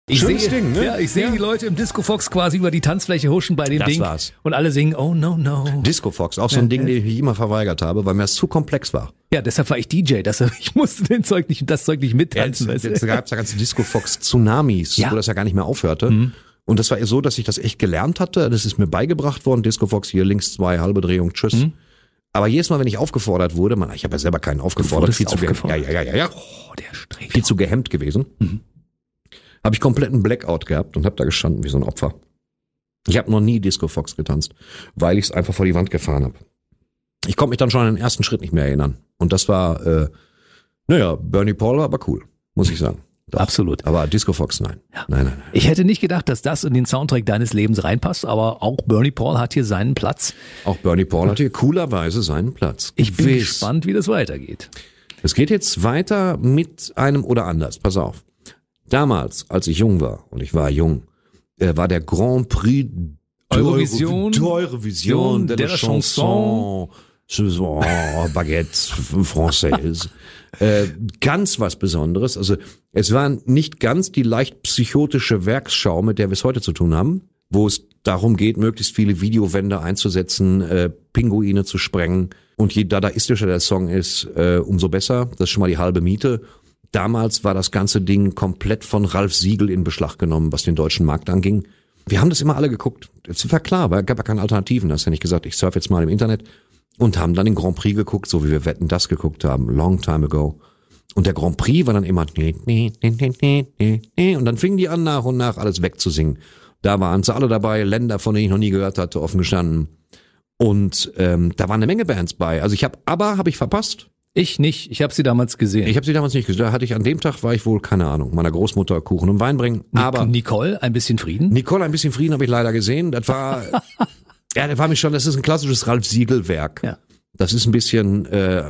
Ich Schönes sehe, Ding, ne? Ja, ich sehe die Leute im Disco Fox quasi über die Tanzfläche huschen bei dem Das Ding. war's. Und alle singen, oh no, no. Disco Fox, auch so ein Ding, den ich immer verweigert habe, weil mir das zu komplex war. Ja, deshalb war ich DJ. Ich musste das Zeug nicht mittanzen. Jetzt gab es ja ganze Disco Fox Tsunamis, wo das ja gar nicht mehr aufhörte. Und das war so, dass ich das echt gelernt hatte. Das ist mir beigebracht worden. Disco Fox hier links 2, halbe Drehung, tschüss. Aber jedes Mal, wenn ich aufgefordert wurde, ich habe ja selber keinen aufgefordert, viel zu Oh, der Streber. viel zu gehemmt gewesen, habe ich kompletten Blackout gehabt und habe da gestanden wie so ein Opfer. Ich habe noch nie Disco Fox getanzt, weil ich es einfach vor die Wand gefahren habe. Ich konnte mich dann schon an den ersten Schritt nicht mehr erinnern. Und das war, Bernie Paul war aber cool, muss ich sagen. Doch. Absolut. Aber Disco Fox, nein. Ja. Nein. Ich hätte nicht gedacht, dass das in den Soundtrack deines Lebens reinpasst, aber auch Bernie Paul hat hier seinen Platz. Auch Bernie Paul hat hier coolerweise seinen Platz. Ich bin gespannt, wie das weitergeht. Es geht jetzt weiter mit einem oder anders. Pass auf. Damals, als ich jung war, und ich war jung, war der Grand Prix Eurovision de la Chanson, Baguette Française. Ganz was Besonderes. Also es war nicht ganz die leicht psychotische Werksschau, mit der wir es heute zu tun haben, wo es darum geht, möglichst viele Videowände einzusetzen, Pinguine zu sprengen. Und je dadaistischer der Song ist, umso besser. Das ist schon mal die halbe Miete. Damals war das ganze Ding komplett von Ralf Siegel in Beschlag genommen, was den deutschen Markt anging. Wir haben das immer alle geguckt. Es war klar, weil es gab ja keine Alternativen. Das ist ja nicht gesagt, ich surfe jetzt mal im Internet. Und haben dann den Grand Prix geguckt, so wie wir Wetten, das geguckt haben, long time ago. Und der Grand Prix war dann immer und dann fingen die an, nach und nach alles wegzusingen. Da waren sie alle dabei, Länder, von denen ich noch nie gehört hatte, offen gestanden. Und da waren eine Menge Bands bei. Also ich habe ABBA habe ich verpasst. Ich nicht, ich habe sie damals gesehen. Ich habe sie damals nicht gesehen. Da hatte ich an dem Tag, war ich wohl, keine Ahnung, meiner Großmutter Kuchen und Wein bringen. Aber Nicole, ein bisschen Frieden? Nicole, ein bisschen Frieden habe ich leider gesehen. Das war... Ja, das war mich schon, das ist ein klassisches Ralf Siegel-Werk. Ja. Das ist ein bisschen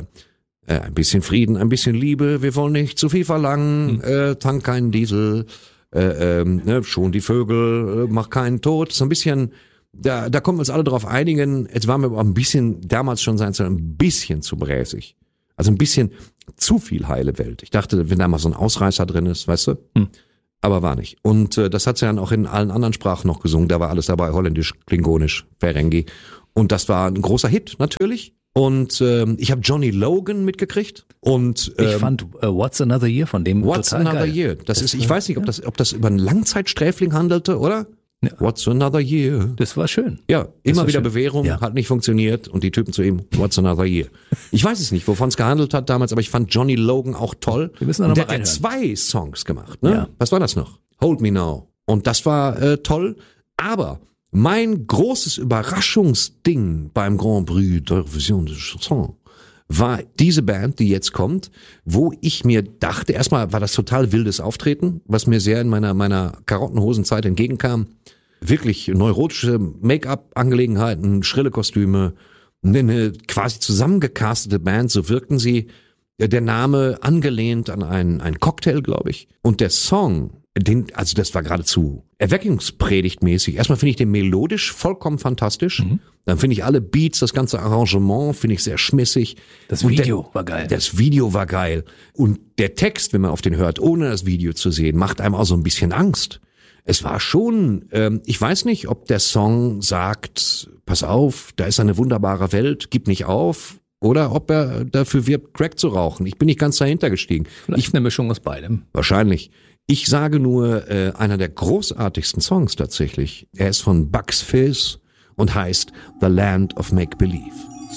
Frieden, ein bisschen Liebe, wir wollen nicht zu viel verlangen, tank keinen Diesel, schon die Vögel, mach keinen Tod. So ein bisschen, da kommen wir uns alle drauf einigen. Jetzt waren wir aber ein bisschen, damals schon ein bisschen zu bräsig. Also ein bisschen zu viel heile Welt. Ich dachte, wenn da mal so ein Ausreißer drin ist, weißt du? Aber war nicht. Und das hat sie dann auch in allen anderen Sprachen noch gesungen. Da war alles dabei, Holländisch, Klingonisch, Ferengi. Und das war ein großer Hit natürlich. Und ich habe Johnny Logan mitgekriegt. Und ich fand What's Another Year von dem What's total Another geil. Year. Das ist, ich weiß nicht, ob das über einen Langzeitsträfling handelte, oder? Ja. What's Another Year. Das war schön. Ja, immer wieder schön. Bewährung, Ja. hat nicht funktioniert. Und die Typen zu ihm, What's Another Year. Ich weiß es nicht, wovon es gehandelt hat damals, aber ich fand Johnny Logan auch toll. Wir müssen da und noch der mal hat reinhören. 2 Songs gemacht, ne? Ja. Was war das noch? Hold Me Now. Und das war toll. Aber mein großes Überraschungsding beim Grand Prix d'Eurovision de Chanson war diese Band, die jetzt kommt, wo ich mir dachte, erstmal war das total wildes Auftreten, was mir sehr in meiner Karottenhosenzeit entgegenkam. Wirklich neurotische Make-up-Angelegenheiten, schrille Kostüme, eine quasi zusammengecastete Band, so wirkten sie. Der Name angelehnt an einen Cocktail, glaube ich. Und der Song, also das war geradezu erweckungspredigtmäßig. Erstmal finde ich den melodisch vollkommen fantastisch. Dann finde ich alle Beats, das ganze Arrangement finde ich sehr schmissig. Das Und Video war geil. Das Video war geil. Und der Text, wenn man auf den hört, ohne das Video zu sehen, macht einem auch so ein bisschen Angst. Es war schon, ich weiß nicht, ob der Song sagt, pass auf, da ist eine wunderbare Welt, gib nicht auf. Oder ob er dafür wirbt, Crack zu rauchen. Ich bin nicht ganz dahinter gestiegen. Vielleicht eine Mischung aus beidem. Wahrscheinlich. Ich sage nur, einer der großartigsten Songs tatsächlich. Er ist von Bucks Fizz und heißt The Land of Make Believe.